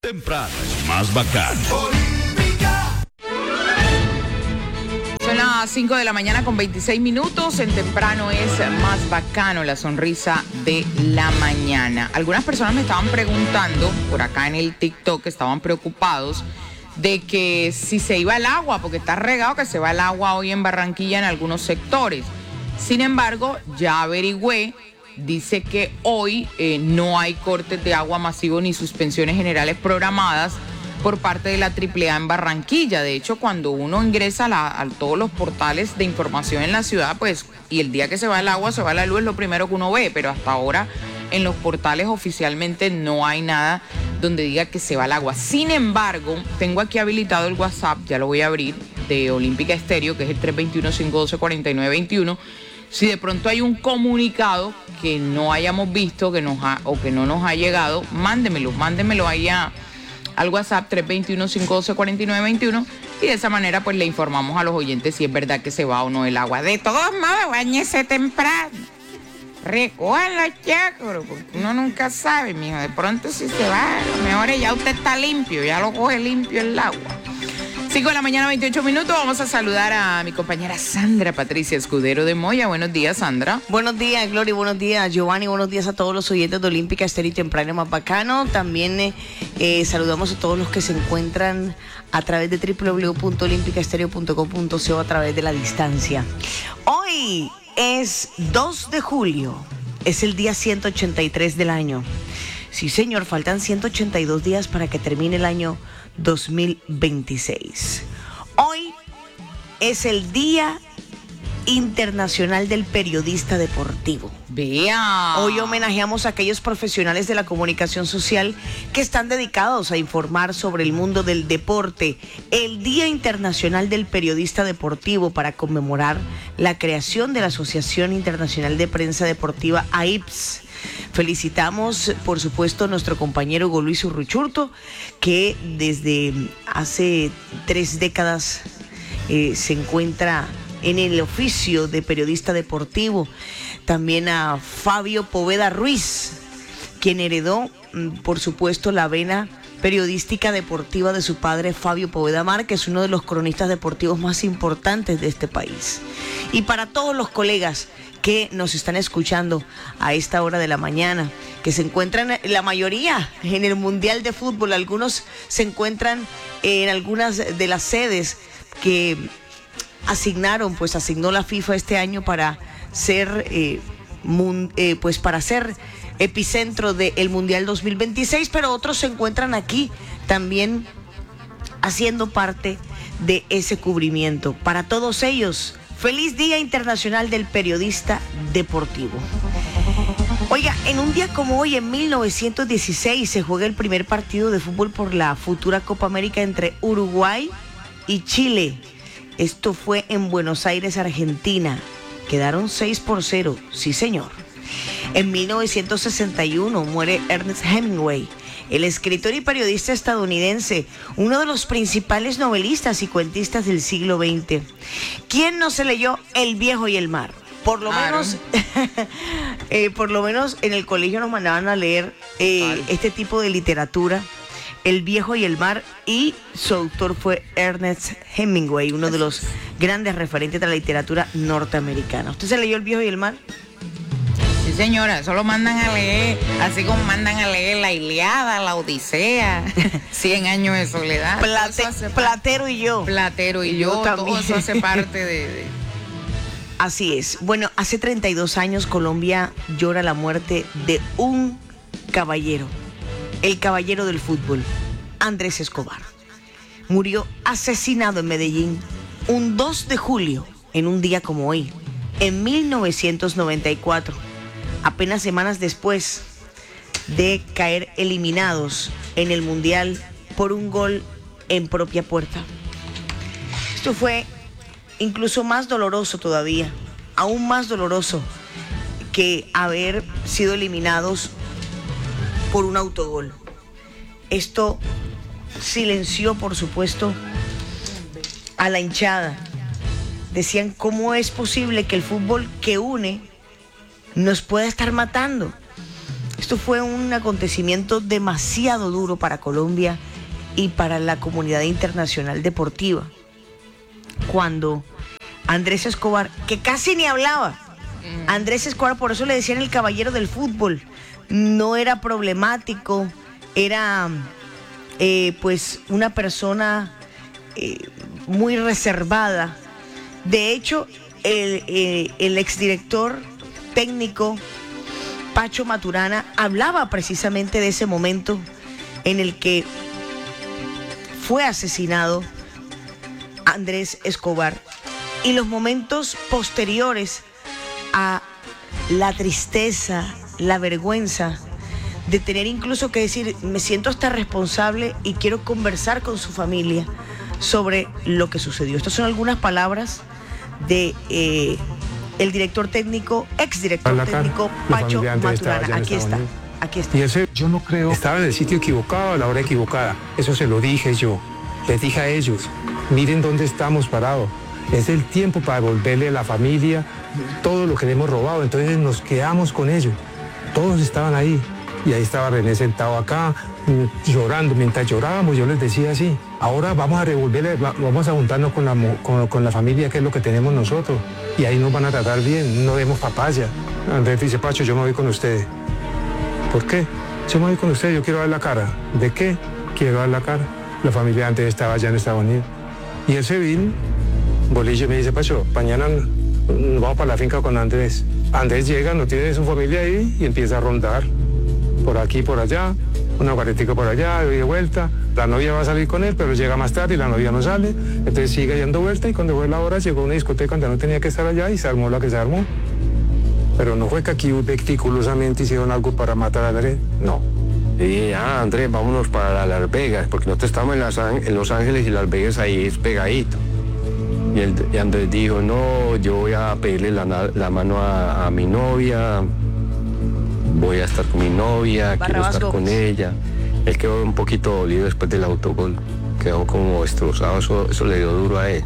Temprano es más bacano. Son las 5 de la mañana con 26 minutos. En Temprano es más bacano, la sonrisa de la mañana. Algunas personas me estaban preguntando por acá en el TikTok, que estaban preocupados de que si se iba el agua, porque está regado que se va el agua hoy en Barranquilla en algunos sectores. Sin embargo, ya averigüé, dice que hoy no hay cortes de agua masivo ni suspensiones generales programadas por parte de la AAA en Barranquilla. De hecho, cuando uno ingresa a todos los portales de información en la ciudad, pues, y el día que se va el agua, se va la luz, es lo primero que uno ve, pero hasta ahora en los portales oficialmente no hay nada donde diga que se va el agua. Sin embargo, tengo aquí habilitado el WhatsApp, ya lo voy a abrir, de Olímpica Estéreo, que es el 321-512-4921. Si de pronto hay un comunicado que no hayamos visto o que no nos ha llegado, mándemelo ahí al WhatsApp 321-512-4921 y de esa manera pues le informamos a los oyentes si es verdad que se va o no el agua. De todos modos, báñese temprano. Recojan los chacros, porque uno nunca sabe, mijo. De pronto si se va, lo mejor es ya usted está limpio, ya lo coge limpio el agua. 5 de la mañana, 28 minutos. Vamos a saludar a mi compañera Sandra Patricia Escudero de Moya. Buenos días, Sandra. Buenos días, Gloria. Buenos días, Giovanni. Buenos días a todos los oyentes de Olímpica Estéreo y Temprano más bacano. También saludamos a todos los que se encuentran a través de www.olimpicaestereo.com.co a través de la distancia. Hoy es 2 de julio. Es el día 183 del año. Sí, señor, faltan 182 días para que termine el año 2026. Hoy es el Día Internacional del Periodista Deportivo. Vea. Hoy homenajeamos a aquellos profesionales de la comunicación social que están dedicados a informar sobre el mundo del deporte. El Día Internacional del Periodista Deportivo, para conmemorar la creación de la Asociación Internacional de Prensa Deportiva, AIPS. Felicitamos, por supuesto, a nuestro compañero Hugo Luis Urruchurtu, que desde hace 3 décadas se encuentra en el oficio de periodista deportivo. También a Fabio Poveda Ruiz, quien heredó, por supuesto, la vena periodística deportiva de su padre Fabio Poveda Márquez, uno de los cronistas deportivos más importantes de este país. Y para todos los colegas que nos están escuchando a esta hora de la mañana, que se encuentran, la mayoría, en el Mundial de Fútbol, algunos se encuentran en algunas de las sedes que asignó la FIFA este año para ser epicentro del Mundial 2026, pero otros se encuentran aquí también haciendo parte de ese cubrimiento. Para todos ellos, feliz Día Internacional del Periodista Deportivo. Oiga, en un día como hoy, en 1916, se juega el primer partido de fútbol por la futura Copa América entre Uruguay y Chile. Esto fue en Buenos Aires, Argentina. Quedaron 6-0, sí señor. En 1961 muere Ernest Hemingway, el escritor y periodista estadounidense, uno de los principales novelistas y cuentistas del siglo XX. ¿Quién no se leyó El viejo y el mar? Por lo menos en el colegio nos mandaban a leer este tipo de literatura, El viejo y el mar, y su autor fue Ernest Hemingway, uno de los grandes referentes de la literatura norteamericana. ¿Usted se leyó El viejo y el mar? Sí, señora, eso lo mandan a leer, así como mandan a leer la Ilíada, la Odisea, 100 años de soledad. Platero y yo. Platero y yo, también. todo eso hace parte de... Así es. Bueno, hace 32 años Colombia llora la muerte de un caballero, el caballero del fútbol, Andrés Escobar. Murió asesinado en Medellín un 2 de julio, en un día como hoy, en 1994, apenas semanas después de caer eliminados en el Mundial por un gol en propia puerta. Esto fue incluso más doloroso todavía, aún más doloroso que haber sido eliminados por un autogol. Esto silenció, por supuesto, a la hinchada. Decían, ¿cómo es posible que el fútbol que une nos pueda estar matando? Esto fue un acontecimiento demasiado duro para Colombia y para la comunidad internacional deportiva. Cuando Andrés Escobar, que casi ni hablaba, Andrés Escobar, por eso le decían el caballero del fútbol, no era problemático, era pues una persona muy reservada. De hecho, el exdirector técnico Pacho Maturana hablaba precisamente de ese momento en el que fue asesinado Andrés Escobar y los momentos posteriores a la tristeza, la vergüenza de tener incluso que decir, me siento hasta responsable y quiero conversar con su familia sobre lo que sucedió. Estas son algunas palabras de el director técnico, exdirector técnico Pacho Maturana. Aquí está. Aquí está. Y ese, yo no creo, estaba en el sitio equivocado a la hora equivocada. Eso se lo dije yo. Les dije a ellos, miren dónde estamos parados. Es el tiempo para devolverle a la familia todo lo que le hemos robado. Entonces nos quedamos con ellos. Todos estaban ahí. Y ahí estaba René sentado acá, llorando. Mientras llorábamos, yo les decía así, ahora vamos a revolverle, vamos a juntarnos con la familia, que es lo que tenemos nosotros. Y ahí nos van a tratar bien, no demos papaya. Andrés dice, Pacho, yo me voy con ustedes. ¿Por qué? Yo me voy con ustedes, yo quiero dar la cara. ¿De qué? Quiero dar la cara. La familia antes estaba allá en Estados Unidos. Y él se vino, Bolillo me dice, Pacho, mañana vamos para la finca con Andrés. Andrés llega, no tiene su familia ahí y empieza a rondar. Por aquí, por allá, una guaretica por allá, de vuelta. La novia va a salir con él, pero llega más tarde y la novia no sale. Entonces sigue dando vuelta y cuando fue la hora llegó a una discoteca donde no tenía que estar allá y se armó la que se armó. Pero no fue que aquí meticulosamente hicieron algo para matar a Andrés, no. Y Andrés, vámonos para Las Vegas, porque nosotros estamos en Los Ángeles y Las Vegas ahí es pegadito. Y Andrés dijo, no, yo voy a pedirle la mano a mi novia, voy a estar con mi novia, quiero estar con ella. Él quedó un poquito dolido después del autogol, quedó como destrozado, eso le dio duro a él.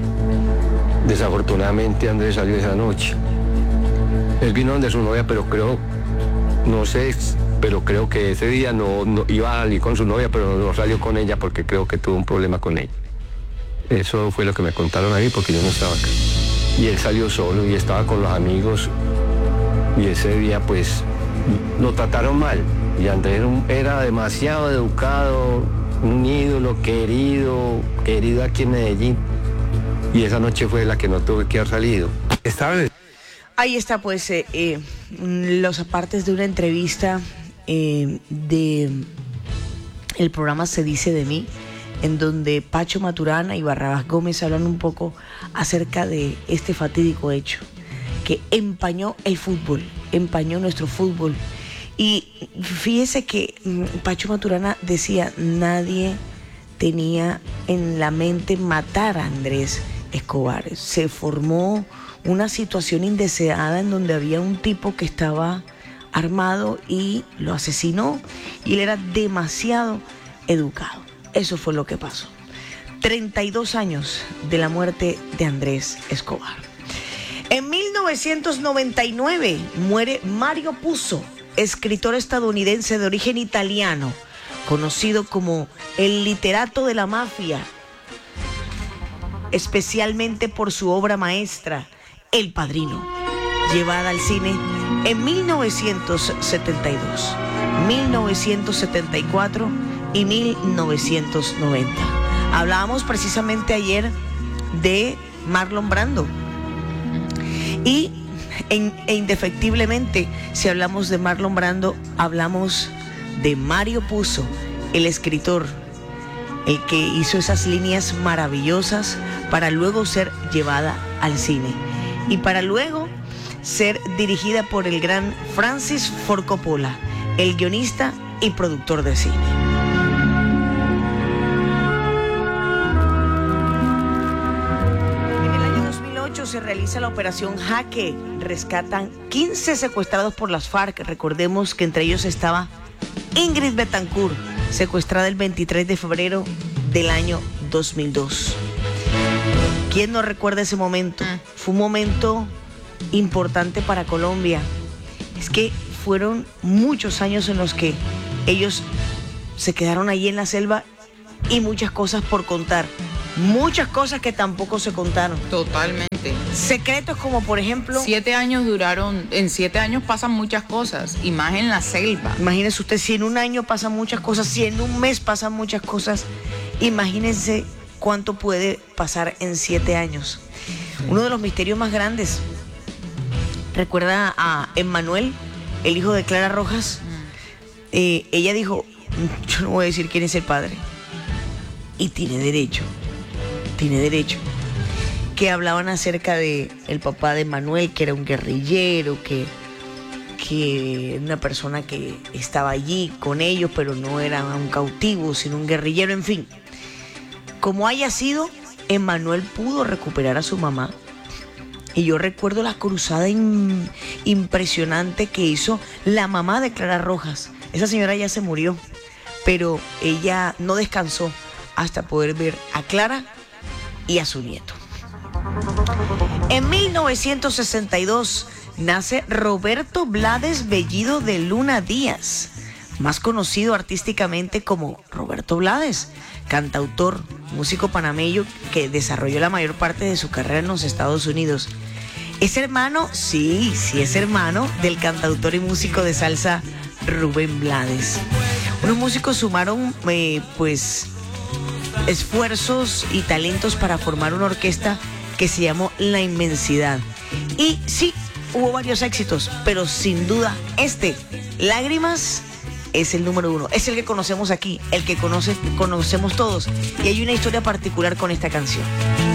Desafortunadamente Andrés salió esa noche. Él vino donde su novia, pero creo, no sé, pero creo que ese día no iba a salir con su novia, pero no salió con ella porque creo que tuvo un problema con ella. Eso fue lo que me contaron a mí porque yo no estaba acá. Y él salió solo y estaba con los amigos y ese día pues lo trataron mal. Y Andrés era demasiado educado, un ídolo querido aquí en Medellín. Y esa noche fue la que no tuve que haber salido. Ahí está pues los apartes de una entrevista de el programa Se Dice de Mí, en donde Pacho Maturana y Barrabás Gómez hablan un poco acerca de este fatídico hecho que empañó el fútbol, empañó nuestro fútbol. Y fíjese que Pacho Maturana decía, nadie tenía en la mente matar a Andrés Escobar. Se formó una situación indeseada en donde había un tipo que estaba armado y lo asesinó y él era demasiado educado. Eso fue lo que pasó. 32 años de la muerte de Andrés Escobar. En 1999 muere Mario Puzo, escritor estadounidense de origen italiano, conocido como el literato de la mafia, especialmente por su obra maestra, El Padrino, llevada al cine en 1972, 1974 y 1990. Hablábamos precisamente ayer de Marlon Brando. E indefectiblemente, si hablamos de Marlon Brando, hablamos de Mario Puzo, el escritor, el que hizo esas líneas maravillosas para luego ser llevada al cine y para luego ser dirigida por el gran Francis Ford Coppola, el guionista y productor de cine. En el año 2008 se realiza la operación Jaque. Rescatan 15 secuestrados por las FARC. Recordemos que entre ellos estaba Ingrid Betancourt, secuestrada el 23 de febrero del año 2002. ¿Quién no recuerda ese momento? Fue un momento importante para Colombia. Es que fueron muchos años en los que ellos se quedaron allí en la selva y muchas cosas por contar. Muchas cosas que tampoco se contaron. Totalmente. Secretos como, por ejemplo... 7 años duraron, en 7 años pasan muchas cosas, y más en la selva. Imagínense usted, si en un año pasan muchas cosas, si en un mes pasan muchas cosas, imagínense cuánto puede pasar en 7 años. Uno de los misterios más grandes. ¿Recuerda a Emmanuel, el hijo de Clara Rojas? Ella dijo, yo no voy a decir quién es el padre. Y tiene derecho. Que hablaban acerca de el papá de Manuel, que era un guerrillero, que una persona que estaba allí con ellos, pero no era un cautivo, sino un guerrillero, en fin. Como haya sido, Emmanuel pudo recuperar a su mamá. Y yo recuerdo la cruzada impresionante que hizo la mamá de Clara Rojas. Esa señora ya se murió, pero ella no descansó hasta poder ver a Clara y a su nieto. En 1962 nace Roberto Blades Bellido de Luna Díaz, más conocido artísticamente como Roberto Blades, cantautor, músico panameño que desarrolló la mayor parte de su carrera en los Estados Unidos. Es hermano, sí, es hermano del cantautor y músico de salsa Rubén Blades. Unos músicos sumaron, esfuerzos y talentos para formar una orquesta que se llamó La Inmensidad. Y sí, hubo varios éxitos, pero sin duda Lágrimas, es el número 1. Es el que conocemos aquí, el que conocemos todos. Y hay una historia particular con esta canción.